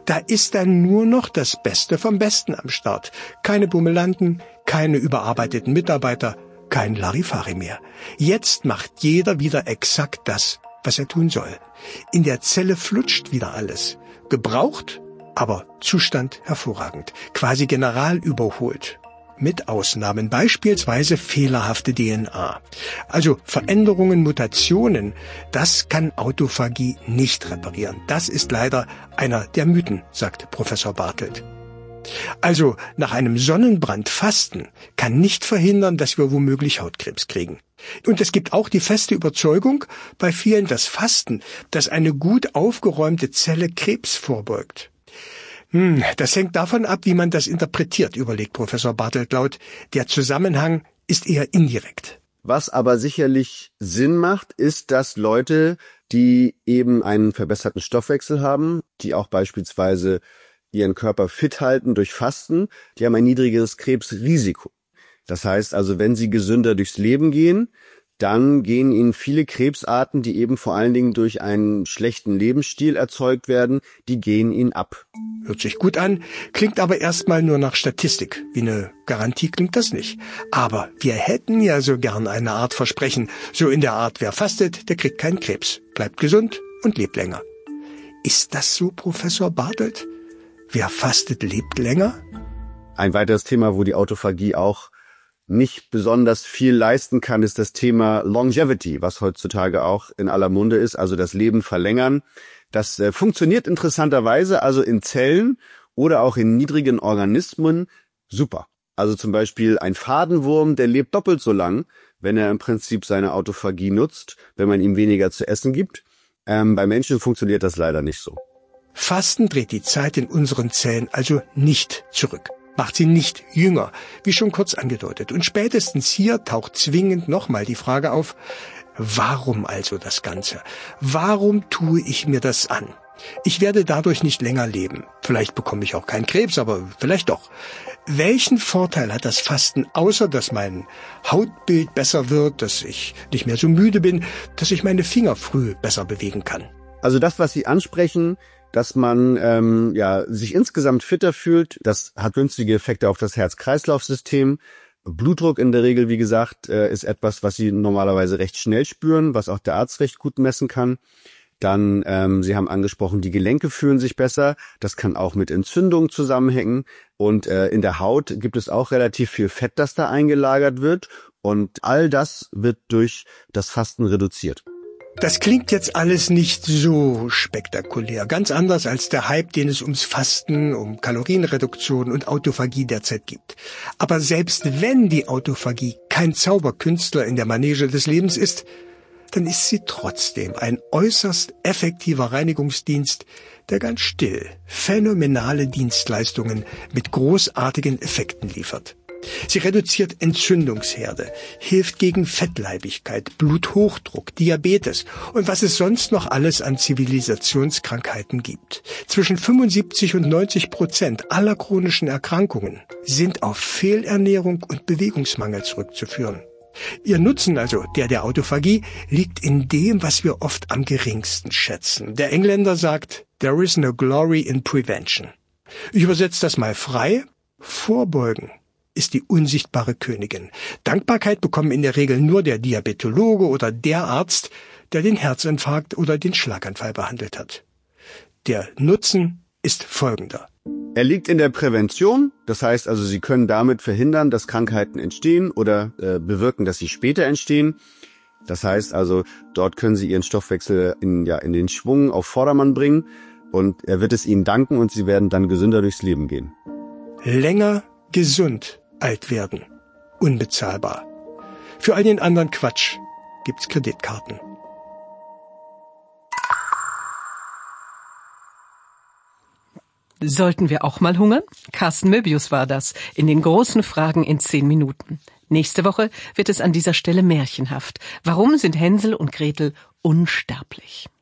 Da ist dann nur noch das Beste vom Besten am Start. Keine Bummelanten, keine überarbeiteten Mitarbeiter, kein Larifari mehr. Jetzt macht jeder wieder exakt das, was er tun soll. In der Zelle flutscht wieder alles. Gebraucht, aber Zustand hervorragend. Quasi General überholt. Mit Ausnahmen, beispielsweise fehlerhafte DNA. Also Veränderungen, Mutationen, das kann Autophagie nicht reparieren. Das ist leider einer der Mythen, sagt Professor Bartelt. Also nach einem Sonnenbrand fasten kann nicht verhindern, dass wir womöglich Hautkrebs kriegen. Und es gibt auch die feste Überzeugung bei vielen, dass Fasten, dass eine gut aufgeräumte Zelle Krebs vorbeugt. Das hängt davon ab, wie man das interpretiert, überlegt Professor Bartelt laut. Der Zusammenhang ist eher indirekt. Was aber sicherlich Sinn macht, ist, dass Leute, die eben einen verbesserten Stoffwechsel haben, die auch beispielsweise ihren Körper fit halten durch Fasten, die haben ein niedrigeres Krebsrisiko. Das heißt also, wenn sie gesünder durchs Leben gehen, dann gehen ihnen viele Krebsarten, die eben vor allen Dingen durch einen schlechten Lebensstil erzeugt werden, die gehen ihnen ab. Hört sich gut an, klingt aber erstmal nur nach Statistik. Wie eine Garantie klingt das nicht. Aber wir hätten ja so gern eine Art Versprechen. So in der Art, wer fastet, der kriegt keinen Krebs, bleibt gesund und lebt länger. Ist das so, Professor Bartelt? Wer fastet, lebt länger? Ein weiteres Thema, wo die Autophagie auch nicht besonders viel leisten kann, ist das Thema Longevity, was heutzutage auch in aller Munde ist, also das Leben verlängern. Das funktioniert interessanterweise also in Zellen oder auch in niedrigen Organismen super. Also zum Beispiel ein Fadenwurm, der lebt doppelt so lang, wenn er im Prinzip seine Autophagie nutzt, wenn man ihm weniger zu essen gibt. Bei Menschen funktioniert das leider nicht so. Fasten dreht die Zeit in unseren Zellen also nicht zurück. Macht sie nicht jünger, wie schon kurz angedeutet. Und spätestens hier taucht zwingend nochmal die Frage auf, warum also das Ganze? Warum tue ich mir das an? Ich werde dadurch nicht länger leben. Vielleicht bekomme ich auch keinen Krebs, aber vielleicht doch. Welchen Vorteil hat das Fasten, außer dass mein Hautbild besser wird, dass ich nicht mehr so müde bin, dass ich meine Finger früh besser bewegen kann? Also das, was Sie ansprechen, dass man sich insgesamt fitter fühlt, das hat günstige Effekte auf das Herz-Kreislauf-System. Blutdruck in der Regel, wie gesagt, ist etwas, was Sie normalerweise recht schnell spüren, was auch der Arzt recht gut messen kann. Dann, Sie haben angesprochen, die Gelenke fühlen sich besser. Das kann auch mit Entzündungen zusammenhängen. Und in der Haut gibt es auch relativ viel Fett, das da eingelagert wird. Und all das wird durch das Fasten reduziert. Das klingt jetzt alles nicht so spektakulär. Ganz anders als der Hype, den es ums Fasten, um Kalorienreduktion und Autophagie derzeit gibt. Aber selbst wenn die Autophagie kein Zauberkünstler in der Manege des Lebens ist, dann ist sie trotzdem ein äußerst effektiver Reinigungsdienst, der ganz still phänomenale Dienstleistungen mit großartigen Effekten liefert. Sie reduziert Entzündungsherde, hilft gegen Fettleibigkeit, Bluthochdruck, Diabetes und was es sonst noch alles an Zivilisationskrankheiten gibt. Zwischen 75% und 90% aller chronischen Erkrankungen sind auf Fehlernährung und Bewegungsmangel zurückzuführen. Ihr Nutzen, also der Autophagie, liegt in dem, was wir oft am geringsten schätzen. Der Engländer sagt, there is no glory in prevention. Ich übersetze das mal frei. Vorbeugen ist die unsichtbare Königin. Dankbarkeit bekommen in der Regel nur der Diabetologe oder der Arzt, der den Herzinfarkt oder den Schlaganfall behandelt hat. Der Nutzen ist folgender. Er liegt in der Prävention, das heißt also, Sie können damit verhindern, dass Krankheiten entstehen oder bewirken, dass sie später entstehen. Das heißt also, dort können Sie Ihren Stoffwechsel in den Schwung auf Vordermann bringen und er wird es Ihnen danken und Sie werden dann gesünder durchs Leben gehen. Länger gesund alt werden. Unbezahlbar. Für all den anderen Quatsch gibt's Kreditkarten. Sollten wir auch mal hungern? Carsten Möbius war das, in den großen Fragen in 10 Minuten. Nächste Woche wird es an dieser Stelle märchenhaft. Warum sind Hänsel und Gretel unsterblich?